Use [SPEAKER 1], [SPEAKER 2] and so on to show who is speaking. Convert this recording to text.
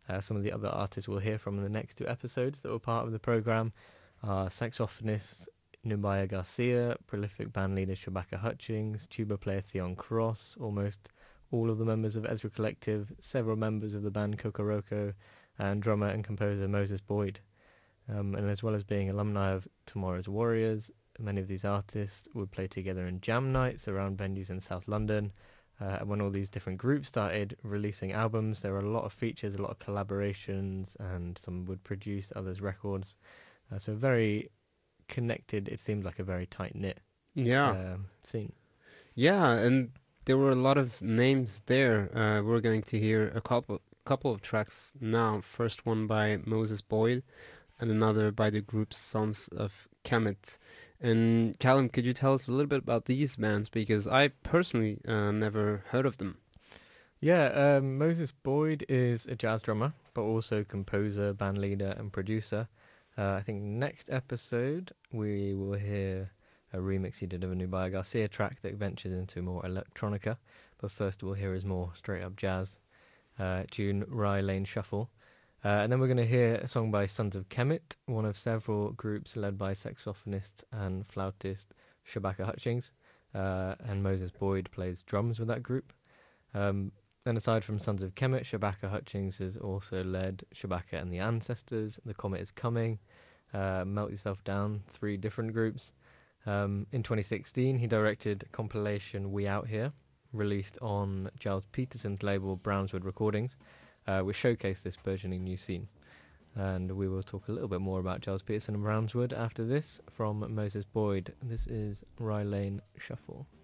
[SPEAKER 1] Some of the other artists we'll hear from in the next two episodes that were part of the program are saxophonist Nubia Garcia, prolific bandleader Shabaka Hutchings, tuba player Theon Cross, almost all of the members of Ezra Collective, several members of the band Kokoroko, and drummer and composer Moses Boyd. And as well as being alumni of Tomorrow's Warriors, many of these artists would play together in jam nights around venues in South London. And when all these different groups started releasing albums, there were a lot of features, a lot of collaborations, and some would produce others' records. So very connected. It seems like a very tight-knit
[SPEAKER 2] Yeah.
[SPEAKER 1] scene.
[SPEAKER 2] Yeah, and there were a lot of names there. We're going to hear a couple of tracks now. First one by Moses Boyle, and another by the group Sons of Kemet. And Callum, could you tell us a little bit about these bands? Because I personally never heard of them.
[SPEAKER 1] Yeah, Moses Boyd is a jazz drummer, but also composer, bandleader, and producer. I think next episode we will hear a remix he did of a Nubia Garcia track that ventures into more electronica. But first we'll hear his more straight up jazz tune, Rye Lane Shuffle. And then we're going to hear a song by Sons of Kemet, one of several groups led by saxophonist and flautist Shabaka Hutchings. And Moses Boyd plays drums with that group. And aside from Sons of Kemet, Shabaka Hutchings has also led Shabaka and the Ancestors, The Comet is Coming, Melt Yourself Down, three different groups. In 2016, he directed a compilation We Out Here, released on Giles Peterson's label Brownswood Recordings, which showcased this burgeoning new scene. And we will talk a little bit more about Giles Peterson and Brownswood after this from Moses Boyd. This is Rye Lane Shuffle.